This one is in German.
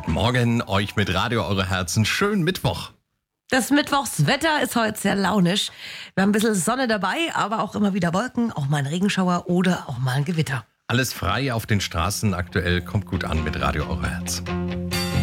Guten Morgen, euch mit Radio Eure Herzen. Schönen Mittwoch. Das Mittwochswetter ist heute sehr launisch. Wir haben ein bisschen Sonne dabei, aber auch immer wieder Wolken, auch mal ein Regenschauer oder auch mal ein Gewitter. Alles frei auf den Straßen aktuell. Kommt gut an mit Radio Eure Herzen.